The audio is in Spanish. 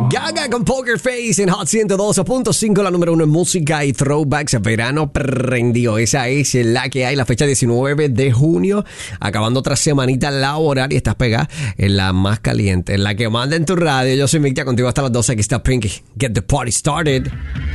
Gaga con Poker Face en Hot 102.5, la número 1 en música y throwbacks. Verano prendió. Esa es la que hay, la fecha 19 de junio. Acabando otra semanita laboral y estás pegada en la más caliente, en la que manda en tu radio. Yo soy Mictia, contigo hasta las 12. Aquí está Pinky. Get the party started.